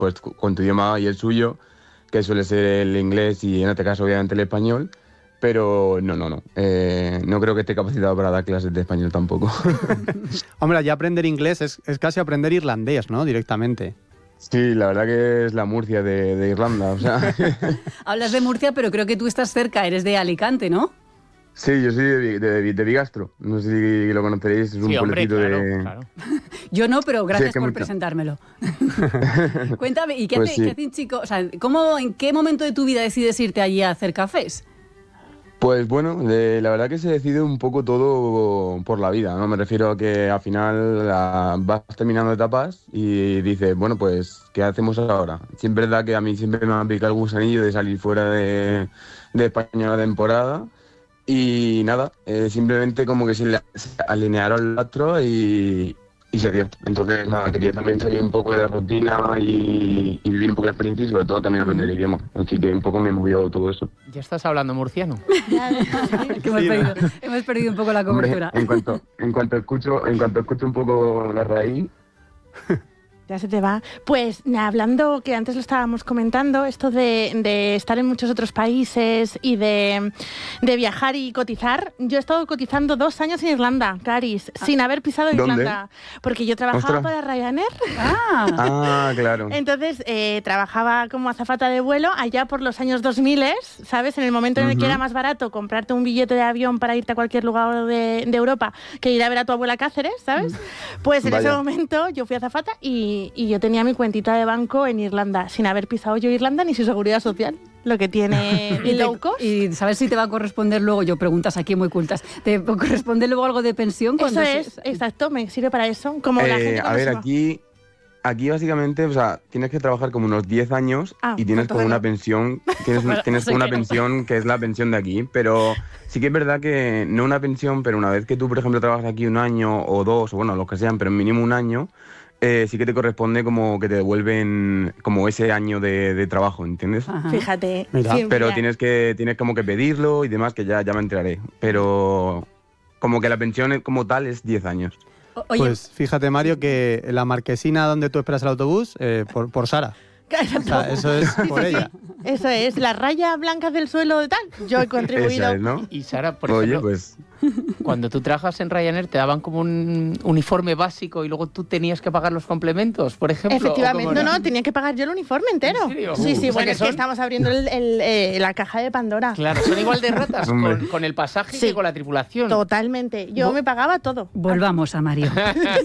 pues con tu idioma y el suyo, que suele ser el inglés y en este caso obviamente el español, pero no. No creo que esté capacitado para dar clases de español tampoco. Hombre, allá aprender inglés es casi aprender irlandés, ¿no? Directamente. Sí, la verdad que es la Murcia de Irlanda, o sea. Hablas de Murcia, pero creo que tú estás cerca, eres de Alicante, ¿no? Sí, yo soy de Bigastro, no sé si lo conoceréis, es un pueblecito claro. Yo no, pero gracias por mucho. presentármelo. Cuéntame, ¿y qué Pues hace un chico? O sea, en qué momento de tu vida decides irte allí a hacer cafés? Pues bueno, la verdad que se decide un poco todo por la vida, ¿no? Me refiero a que al final vas terminando etapas y dices, bueno, pues, ¿qué hacemos ahora? Sí, es verdad que a mí siempre me ha picado el gusanillo de salir fuera de España una temporada. Y nada, simplemente como que se alinearon los astros y se dio. Entonces, nada, quería también salir un poco de la rutina y vivir un poco la experiencia y sobre todo también aprender el idioma. Así que un poco me movió todo eso. ¿Ya estás hablando murciano? Que hemos perdido un poco la cobertura. Hombre, en cuanto escucho un poco la raíz... Ya se te va. Pues hablando, que antes lo estábamos comentando, esto de estar en muchos otros países y de viajar y cotizar. Yo he estado cotizando 2 años en Irlanda, Caris, sin haber pisado Irlanda. Porque yo trabajaba para Ryanair. Claro. Entonces, trabajaba como azafata de vuelo allá por los años 2000, ¿sabes? En el momento en el que era más barato comprarte un billete de avión para irte a cualquier lugar de Europa que ir a ver a tu abuela Cáceres, ¿sabes? Pues en ese momento yo fui azafata y yo tenía mi cuentita de banco en Irlanda, sin haber pisado yo Irlanda ni su seguridad social, lo que tiene el low cost. Y sabes si te va a corresponder luego, yo preguntas aquí muy cultas, ¿te corresponde luego algo de pensión? Eso es, exacto, me sirve para eso. Como la gente a ver, aquí básicamente, o sea, tienes que trabajar como unos 10 años y tienes como una pensión, tienes como una pensión que es la pensión de aquí, pero sí que es verdad que no una pensión, pero una vez que tú, por ejemplo, trabajas aquí 1 año o 2, o bueno, los que sean, pero mínimo 1 año, sí que te corresponde como que te devuelven como ese año de trabajo, ¿entiendes? Ajá. Fíjate. Sí, pero tienes como que pedirlo y demás, que ya me enteraré. Pero como que la pensión como tal es 10 años. Oye. Pues fíjate, Mario, que la marquesina donde tú esperas el autobús, por Sara. O sea, eso es por ella. Eso es, las rayas blancas del suelo de tal. Yo he contribuido. Esa es, ¿no? Y Sara, por ejemplo, pues... cuando tú trabajas en Ryanair te daban como un uniforme básico y luego tú tenías que pagar los complementos, por ejemplo. Efectivamente, no, tenía que pagar yo el uniforme entero. ¿En serio? Sí, O sea, bueno, es que estamos abriendo la caja de Pandora. Claro, son igual de ratas con el pasaje que con la tripulación. Totalmente, yo me pagaba todo. Volvamos a Mario.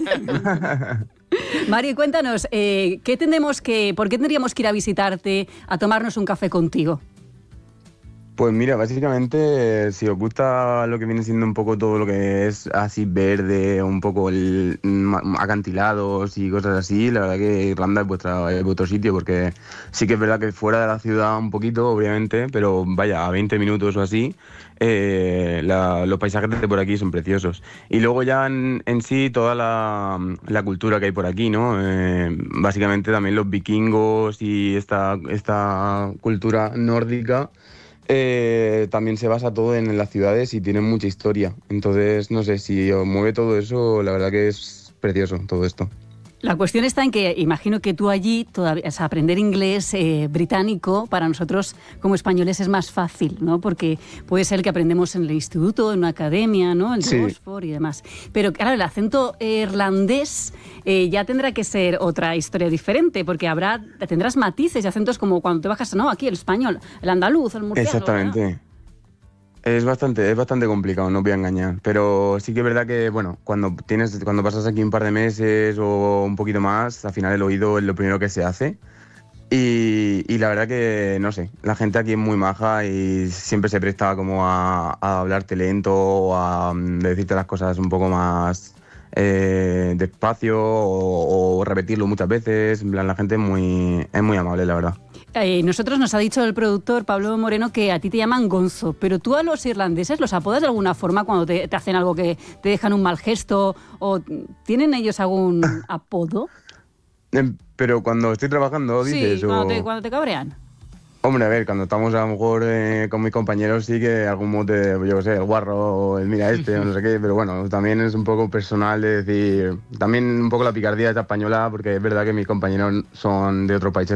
Mario, cuéntanos, ¿por qué tendríamos que ir a visitarte, a tomarnos un café contigo? Pues mira, básicamente, si os gusta lo que viene siendo un poco todo lo que es así verde, un poco acantilados y cosas así, la verdad que Irlanda es vuestro sitio, porque sí que es verdad que fuera de la ciudad un poquito, obviamente, pero vaya, a 20 minutos o así, los paisajes de por aquí son preciosos. Y luego ya en sí toda la cultura que hay por aquí, ¿no? Básicamente también los vikingos y esta cultura nórdica. También se basa todo en las ciudades y tienen mucha historia. Entonces, no sé, si os mueve todo eso, la verdad que es precioso todo esto. La cuestión está en que imagino que tú allí, todavía, o sea, aprender inglés británico para nosotros como españoles es más fácil, ¿no? Porque puede ser que aprendemos en el instituto, en una academia, ¿no? El de Oxford y demás. Pero claro, el acento irlandés ya tendrá que ser otra historia diferente, porque tendrás matices y acentos como cuando te bajas, ¿no? Aquí el español, el andaluz, el murciano. Exactamente. ¿No? Es bastante complicado, no os voy a engañar, pero sí que es verdad que, bueno, cuando pasas aquí un par de meses o un poquito más, al final el oído es lo primero que se hace y la verdad que, no sé, la gente aquí es muy maja y siempre se presta como a hablarte lento o a decirte las cosas un poco más despacio o repetirlo muchas veces. En plan, la gente es muy amable, la verdad. Nosotros nos ha dicho el productor Pablo Moreno que a ti te llaman Gonzo, pero tú a los irlandeses los apodas de alguna forma cuando te hacen algo que te dejan un mal gesto o ¿tienen ellos algún apodo? Pero cuando estoy trabajando, dices... Sí, cuando te cabrean. Hombre, a ver, cuando estamos a lo mejor con mis compañeros sí que algún mote, yo qué sé, el guarro, o el mira este, o no sé qué, pero bueno, también es un poco personal de decir, también un poco la picardía esta española, porque es verdad que mis compañeros son de otros países